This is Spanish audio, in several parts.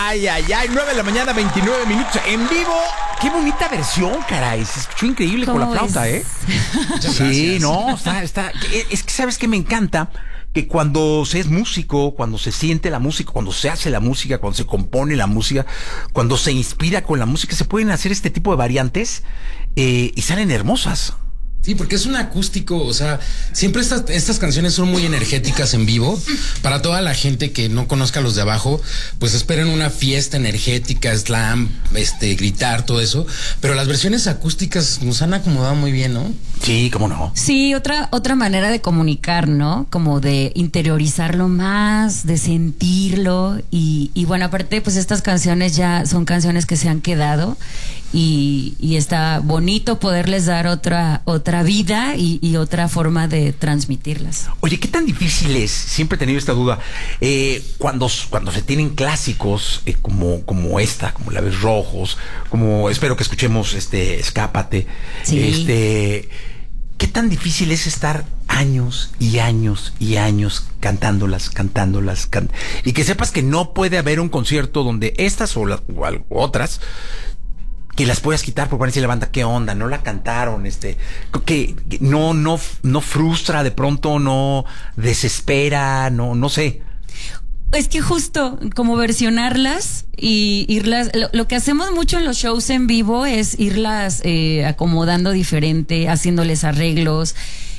Ay, 9 de la mañana, 29 minutos en vivo. Qué bonita versión, caray. Se escuchó increíble con la flauta, ¿eh? Sí, no, está. Es que, ¿sabes qué me encanta? Que cuando se es músico, cuando se siente la música, cuando se hace la música, cuando se compone la música, cuando se inspira con la música, se pueden hacer este tipo de variantes y salen hermosas. Sí, porque es un acústico, o sea, siempre estas canciones son muy energéticas en vivo. Para toda la gente que no conozca a Los de Abajo, pues esperen una fiesta energética, slam, gritar, todo eso. Pero las versiones acústicas nos han acomodado muy bien, ¿no? Sí, cómo no. Sí, otra manera de comunicar, ¿no? Como de interiorizarlo más, de sentirlo. Y bueno, aparte, pues estas canciones ya son canciones que se han quedado. Y está bonito poderles dar otra vida y otra forma de transmitirlas. Oye, ¿qué tan difícil es? Siempre he tenido esta duda. Cuando se tienen clásicos como esta, como Labios Rojos, como espero que escuchemos Escápate. Sí. ¿Qué tan difícil es estar años y años y años cantándolas? Y que sepas que no puede haber un concierto donde estas o otras que las puedas quitar por ponerse la banda, ¿qué onda? No la cantaron, que no frustra de pronto, no desespera, no sé. Es que justo como versionarlas y irlas, lo que hacemos mucho en los shows en vivo es irlas acomodando diferente, haciéndoles arreglos,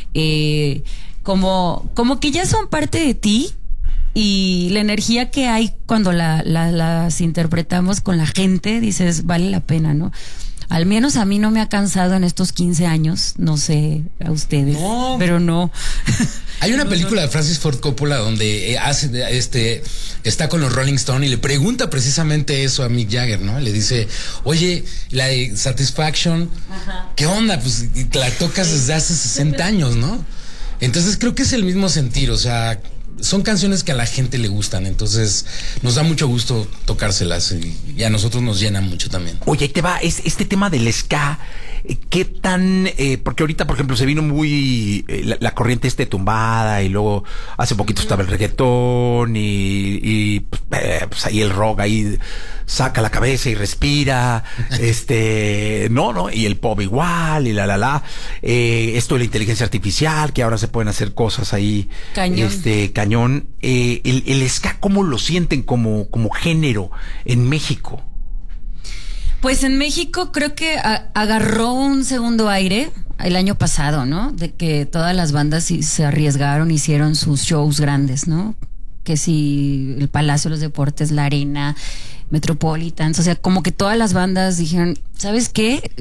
como que ya son parte de ti. Y la energía que hay cuando las interpretamos con la gente, dices, vale la pena, ¿no? Al menos a mí no me ha cansado en estos 15 años, no sé a ustedes, no. Pero no. Hay una película de Francis Ford Coppola donde está con los Rolling Stones y le pregunta precisamente eso a Mick Jagger, ¿no? Le dice, oye, la de Satisfaction, ajá, ¿qué onda? Pues la tocas desde hace 60 años, ¿no? Entonces creo que es el mismo sentir, o sea, son canciones que a la gente le gustan, entonces nos da mucho gusto tocárselas y a nosotros nos llena mucho también. Oye, ahí te va, este tema del ska, ¿qué tan...? Porque ahorita, por ejemplo, se vino muy la corriente tumbada y luego hace poquito estaba el reggaetón y pues ahí el rock ahí saca la cabeza y respira, no, y el pop igual y esto de la inteligencia artificial, que ahora se pueden hacer cosas ahí. Cañón. El ska, ¿cómo lo sienten como género en México? Pues en México creo que agarró un segundo aire el año pasado, ¿no? De que todas las bandas se arriesgaron, hicieron sus shows grandes, ¿no? Que si el Palacio de los Deportes, la Arena, Metropolitans, o sea, como que todas las bandas dijeron, ¿sabes qué?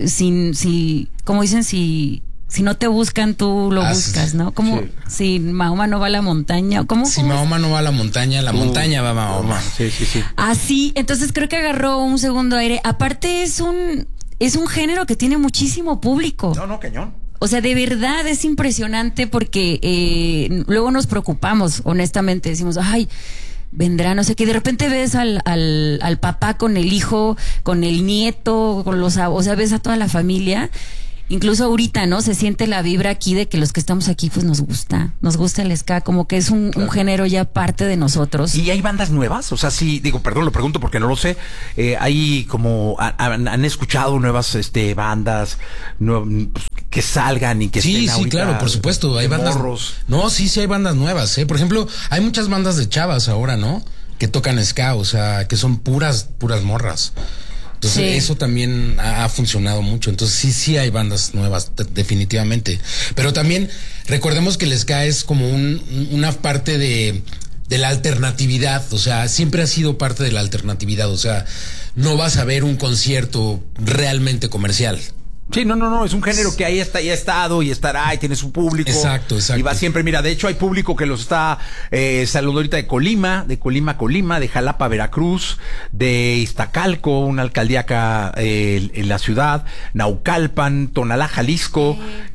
Como dicen, si no te buscan, tú lo buscas, ¿no? Como si Mahoma no va a la montaña. ¿Cómo? Si Mahoma no va a la montaña va a Mahoma. Sí. Así, entonces creo que agarró un segundo aire. Aparte es un género que tiene muchísimo público. No, cañón. O sea, de verdad es impresionante porque luego nos preocupamos, honestamente. Decimos, ay, vendrá, no sé qué. De repente ves al papá con el hijo, con el nieto, o sea, ves a toda la familia. Incluso ahorita, ¿no? Se siente la vibra aquí de que los que estamos aquí, pues nos gusta el ska, como que es un género ya parte de nosotros. ¿Y hay bandas nuevas? O sea, sí, perdón, lo pregunto porque no lo sé. Hay como, han escuchado nuevas, bandas que salgan y que estén ahorita. Sí, claro, por supuesto, hay bandas. Morros. No, sí hay bandas nuevas, Por ejemplo, hay muchas bandas de chavas ahora, ¿no? Que tocan ska, o sea, que son puras morras. Entonces eso también ha funcionado mucho. Entonces sí hay bandas nuevas, definitivamente. Pero también recordemos que el ska es como una parte de la alternatividad. O sea, siempre ha sido parte de la alternatividad. O sea, no vas a ver un concierto realmente comercial. Sí, no, es un género que ahí está, ya ha estado y estará y tiene su público. Exacto. Y va siempre, mira, de hecho hay público que los está saludando ahorita de Colima, de Jalapa, Veracruz, de Iztacalco, una alcaldía acá en la ciudad, Naucalpan, Tonalá, Jalisco,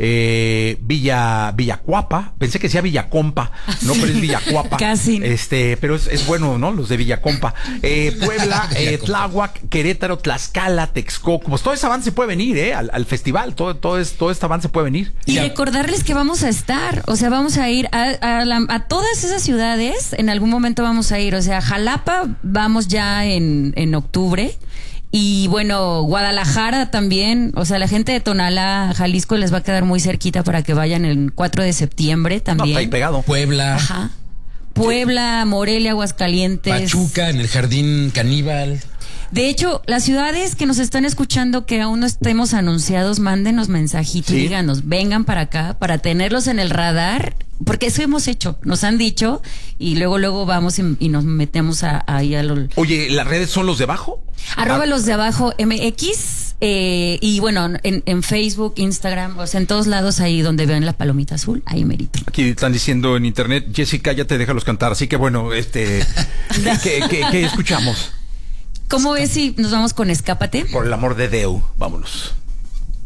Villacuapa, pensé que decía Villacompa, no, pero es Villacuapa. Casi. Pero es bueno, ¿no? Los de Villacompa. Puebla, Tláhuac, Querétaro, Tlaxcala, Texcoco, pues toda esa banda se puede venir, al al festival. Toda esta banda se puede venir. Y recordarles que vamos a estar, o sea, vamos a ir a todas esas ciudades, en algún momento vamos a ir, o sea, Jalapa vamos ya en octubre. Y bueno, Guadalajara también, o sea, la gente de Tonalá, Jalisco les va a quedar muy cerquita para que vayan el 4 de septiembre también. No, está ahí pegado. Puebla. Ajá. Puebla, Morelia, Aguascalientes. Pachuca, en el Jardín Caníbal. De hecho, las ciudades que nos están escuchando que aún no estemos anunciados, mándenos mensajitos, Sí. díganos, vengan para acá para tenerlos en el radar, porque eso hemos hecho, nos han dicho y luego vamos y nos metemos ahí a lo... Oye, ¿las redes son los de abajo? Arroba los de abajo MX y bueno, en Facebook, Instagram, o sea, en todos lados ahí donde vean la palomita azul, ahí merito. Aquí están diciendo en internet, Jessica, ya te déjalos cantar, así que bueno, ¿qué escuchamos? ¿Cómo ves si nos vamos con Escápate? Por el amor de Deu, vámonos.